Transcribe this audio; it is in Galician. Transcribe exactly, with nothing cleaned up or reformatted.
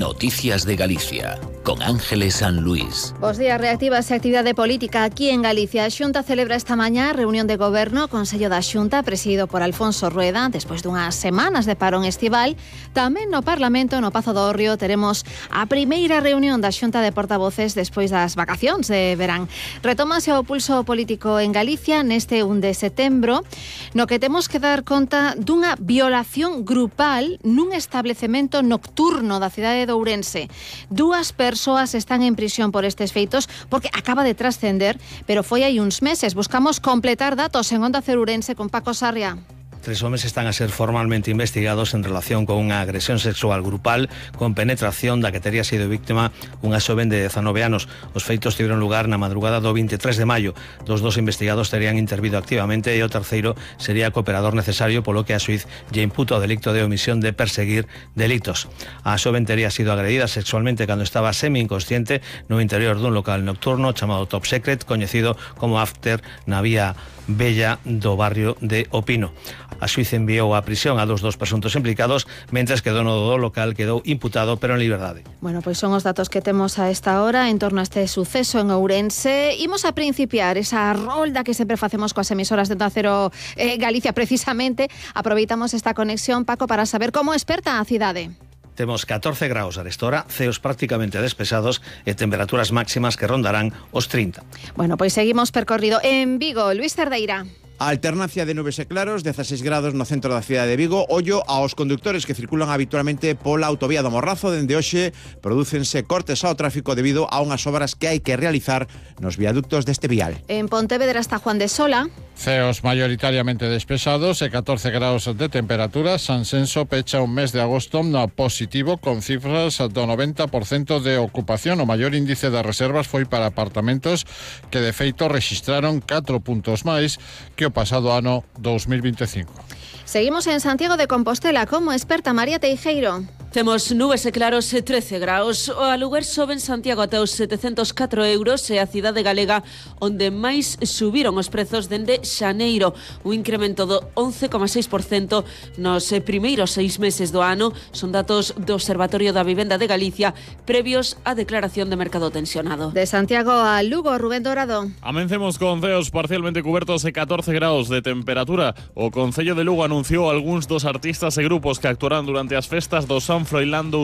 Noticias de Galicia, con Ángeles San Luis. Bos días, reactivase a actividade política aquí en Galicia. A Xunta celebra esta mañá reunión de goberno, Consello da Xunta, presidido por Alfonso Rueda, despois dunhas semanas de parón estival. Tamén no Parlamento, no Pazo do Hórreo, teremos a primeira reunión da Xunta de Portavoces despois das vacacións de verán. Retómase o pulso político en Galicia neste un de setembro, no que temos que dar conta dunha violación grupal nun establecemento nocturno da cidade de Ourense. Dúas persoas están en prisión por estes feitos porque acaba de trascender, pero foi hai uns meses. Buscamos completar datos en Onda Cero Ourense con Paco Sarria. Tres homes están a ser formalmente investigados en relación con unha agresión sexual grupal con penetración da que tería sido víctima unha xoven de dezanove anos. Os feitos tiveron lugar na madrugada do veintitrés de maio. Dos dos investigados terían intervido activamente e o terceiro sería cooperador necesario, polo que a xuiz lle imputa o delicto de omisión de perseguir delitos. A xoven tería sido agredida sexualmente cando estaba semi-inconsciente no interior dun local nocturno chamado Top Secret, coñecido como After, na vía Bella do barrio de Opino. A xuiz enviou a prisión a dos dos presuntos implicados, mentres que o dono do local quedou imputado pero en liberdade. Bueno, pois son os datos que temos a esta hora en torno a este suceso en Ourense. Imos a principiar esa rolda que sempre facemos coas emisoras de Onda Cero eh, Galicia. Precisamente aproveitamos esta conexión, Paco, para saber como esperta a cidade. Temos catorce graus a esta hora, ceos prácticamente despesados e temperaturas máximas que rondarán os trinta. Bueno, pois seguimos percorrido en Vigo. Luis Cerdeira. A alternancia de nubes e claros, dezaseis grados no centro da cidade de Vigo. Ollo aos conductores que circulan habitualmente pola autovía do Morrazo. Dende hoxe prodúcense cortes ao tráfico debido a unhas obras que hai que realizar nos viaductos deste vial. En Pontevedra está Juan de Sola. Ceos mayoritariamente despesados e catorce graus de temperatura. Sansenso pecha un mes de agosto no positivo con cifras do noventa por cento de ocupación. O maior índice de reservas foi para apartamentos que de feito rexistraron catro puntos máis que o pasado ano dos mil veinticinco. Seguimos en Santiago de Compostela. Como experta María Teijeiro. Temos nubes e claros e trece graus. O aluguer sobe en Santiago ata os setecentos catro euros e a cidade galega onde máis subiron os prezos dende xaneiro. Un incremento do once coma seis por cento nos primeiros seis meses do ano. Son datos do Observatorio da Vivenda de Galicia previos á declaración de mercado tensionado. De Santiago a Lugo, Rubén Dorado. Amencemos con ceos parcialmente cubertos e catorce graus de temperatura. O Concello de Lugo anunciou algúns dos artistas e grupos que actuarán durante as festas do San Froilán do